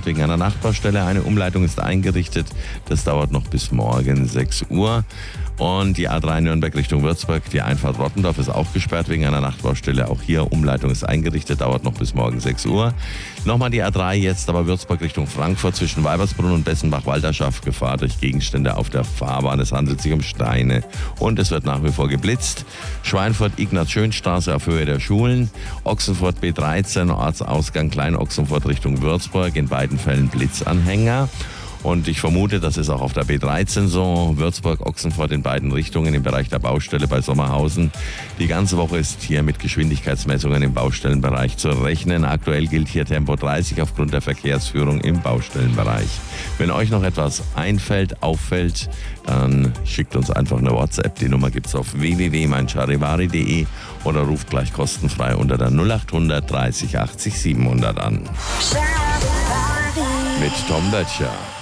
gesperrt wegen einer Nachbarstelle. Eine Umleitung ist eingerichtet. Das dauert noch bis morgen 6 Uhr. Und die A3 Nürnberg Richtung Würzburg, die Einfahrt Rottendorf ist auch gesperrt wegen einer Nachbaustelle. Auch hier Umleitung ist eingerichtet, dauert noch bis morgen 6 Uhr. Nochmal die A3 jetzt aber Würzburg Richtung Frankfurt zwischen Weibersbrunn und Bessenbach-Walderschaft. Gefahr durch Gegenstände auf der Fahrbahn. Es handelt sich um Steine und es wird nach wie vor geblitzt. Schweinfurt-Ignaz-Schön-Straße auf Höhe der Schulen. Ochsenfurt B13, Ortsausgang Klein-Ochsenfurt Richtung Würzburg. In beiden Fällen Blitzanhänger. Und ich vermute, das ist auch auf der B13 so. Würzburg, Ochsenfurt in beiden Richtungen im Bereich der Baustelle bei Sommerhausen. Die ganze Woche ist hier mit Geschwindigkeitsmessungen im Baustellenbereich zu rechnen. Aktuell gilt hier Tempo 30 aufgrund der Verkehrsführung im Baustellenbereich. Wenn euch noch etwas auffällt, dann schickt uns einfach eine WhatsApp. Die Nummer gibt's auf www.meincharivari.de oder ruft gleich kostenfrei unter der 0800 30 80 700 an. Mit Tom Böttcher.